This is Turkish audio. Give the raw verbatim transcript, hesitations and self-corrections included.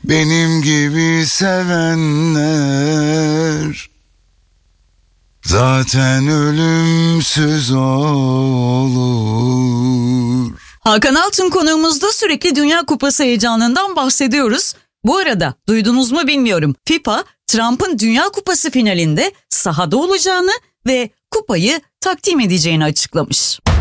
benim gibi sevenler zaten ölümsüz olur. Hakan Altun konuğumuzda, sürekli Dünya Kupası heyecanından bahsediyoruz. Bu arada duydunuz mu bilmiyorum. FIFA, Trump'ın Dünya Kupası finalinde sahada olacağını ve kupayı takdim edeceğini açıklamış.